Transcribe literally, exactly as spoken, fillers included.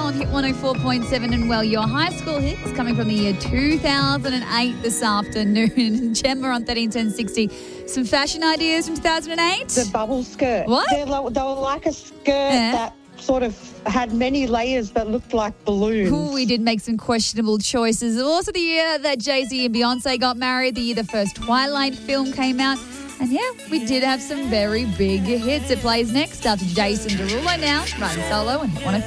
on Hit one oh four point seven. And, well, your high school hits coming from the year two thousand eight this afternoon. Gemma on thirteen ten sixty. Some fashion ideas from two thousand eight? The bubble skirt. What? They're like, they were like a skirt Yeah. that sort of had many layers that looked like balloons. Ooh, we did make some questionable choices. Also the year that Jay-Z and Beyonce got married, the year the first Twilight film came out. And, yeah, we did have some very big hits. It plays next after Jason Derulo now, riding solo and one oh